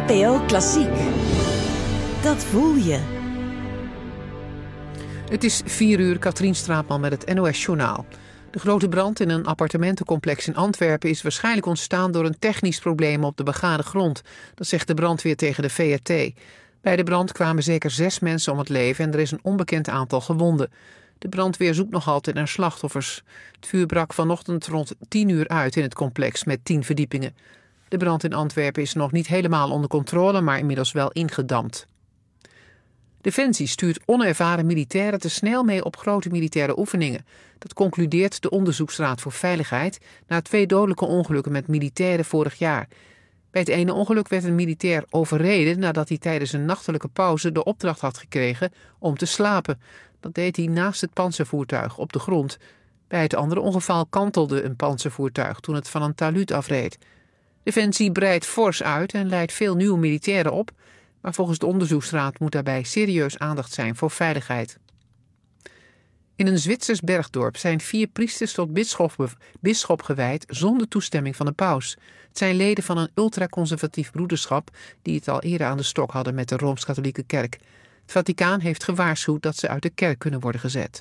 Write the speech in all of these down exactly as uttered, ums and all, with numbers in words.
N P O Klassiek. Dat voel je. Het is vier uur, Katrien Straatman met het N O S-journaal. De grote brand in een appartementencomplex in Antwerpen is waarschijnlijk ontstaan door een technisch probleem op de begane grond. Dat zegt de brandweer tegen de V R T. Bij de brand kwamen zeker zes mensen om het leven en er is een onbekend aantal gewonden. De brandweer zoekt nog altijd naar slachtoffers. Het vuur brak vanochtend rond tien uur uit in het complex met tien verdiepingen. De brand in Antwerpen is nog niet helemaal onder controle, maar inmiddels wel ingedampt. Defensie stuurt onervaren militairen te snel mee op grote militaire oefeningen. Dat concludeert de Onderzoeksraad voor Veiligheid na twee dodelijke ongelukken met militairen vorig jaar. Bij het ene ongeluk werd een militair overreden nadat hij tijdens een nachtelijke pauze de opdracht had gekregen om te slapen. Dat deed hij naast het pantservoertuig op de grond. Bij het andere ongeval kantelde een pantservoertuig toen het van een talud afreed. Defensie breidt fors uit en leidt veel nieuwe militairen op, maar volgens de onderzoeksraad moet daarbij serieus aandacht zijn voor veiligheid. In een Zwitsers bergdorp zijn vier priesters tot bisschop, bisschop gewijd zonder toestemming van de paus. Het zijn leden van een ultraconservatief broederschap die het al eerder aan de stok hadden met de Rooms-Katholieke Kerk. Het Vaticaan heeft gewaarschuwd dat ze uit de kerk kunnen worden gezet.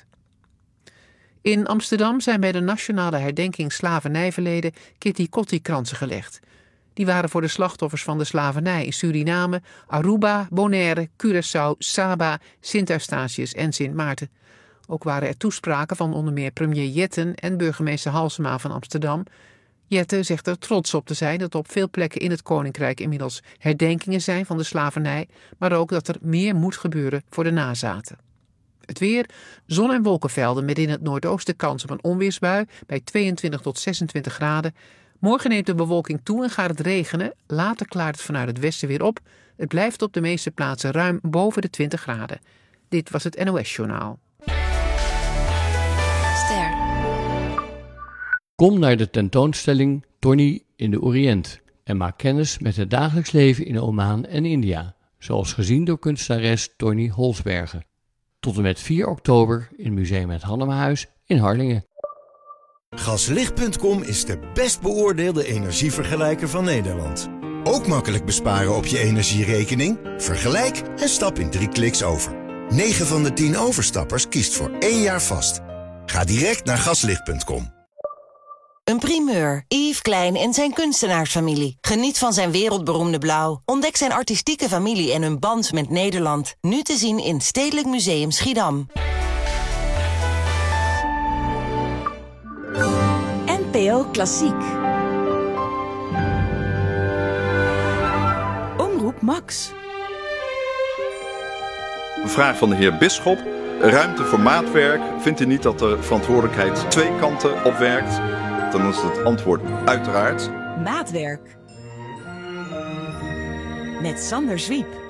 In Amsterdam zijn bij de nationale herdenking slavernijverleden kitty-kotti-kransen gelegd. Die waren voor de slachtoffers van de slavernij in Suriname, Aruba, Bonaire, Curaçao, Saba, Sint-Eustatius en Sint Maarten. Ook waren er toespraken van onder meer premier Jetten en burgemeester Halsema van Amsterdam. Jetten zegt er trots op te zijn dat op veel plekken in het Koninkrijk inmiddels herdenkingen zijn van de slavernij, maar ook dat er meer moet gebeuren voor de nazaten. Het weer, zon- en wolkenvelden met in het noordoosten kans op een onweersbui bij tweeëntwintig tot zesentwintig graden. Morgen neemt de bewolking toe en gaat het regenen. Later klaart het vanuit het westen weer op. Het blijft op de meeste plaatsen ruim boven de twintig graden. Dit was het N O S-journaal. Ster. Kom naar de tentoonstelling Tony in de Oriënt en maak kennis met het dagelijks leven in Oman en India, zoals gezien door kunstenares Tony Holsbergen. Tot en met vier oktober in Museum Het Hannemahuis in Harlingen. Gaslicht punt com is de best beoordeelde energievergelijker van Nederland. Ook makkelijk besparen op je energierekening? Vergelijk en stap in drie kliks over. negen van de tien overstappers kiest voor één jaar vast. Ga direct naar gaslicht punt com. Een primeur. Yves Klein en zijn kunstenaarsfamilie. Geniet van zijn wereldberoemde blauw. Ontdek zijn artistieke familie en hun band met Nederland. Nu te zien in Stedelijk Museum Schiedam. N P O Klassiek. Omroep Max. Een vraag van de heer Bisschop. Ruimte voor maatwerk. Vindt u niet dat de verantwoordelijkheid twee kanten opwerkt? Dan is het antwoord uiteraard. Maatwerk. Met Sander Zwiep.